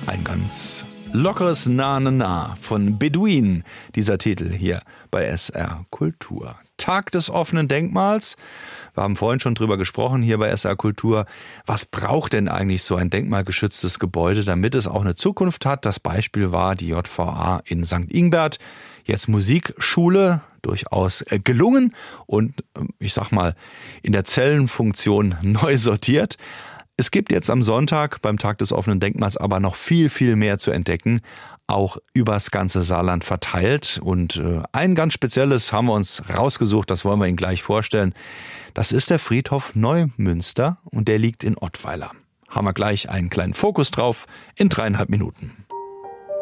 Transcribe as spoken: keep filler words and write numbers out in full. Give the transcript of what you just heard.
Ein ganz lockeres Na Na Na von Beduin, dieser Titel hier bei S R Kultur. Tag des offenen Denkmals. Wir haben vorhin schon drüber gesprochen hier bei S R Kultur. Was braucht denn eigentlich so ein denkmalgeschütztes Gebäude, damit es auch eine Zukunft hat? Das Beispiel war die J V A in Sankt Ingbert. Jetzt Musikschule, durchaus gelungen und ich sag mal in der Zellenfunktion neu sortiert. Es gibt jetzt am Sonntag beim Tag des offenen Denkmals aber noch viel, viel mehr zu entdecken, auch übers ganze Saarland verteilt. Und äh, ein ganz spezielles haben wir uns rausgesucht, das wollen wir Ihnen gleich vorstellen. Das ist der Friedhof Neumünster und der liegt in Ottweiler. Haben wir gleich einen kleinen Fokus drauf in dreieinhalb Minuten.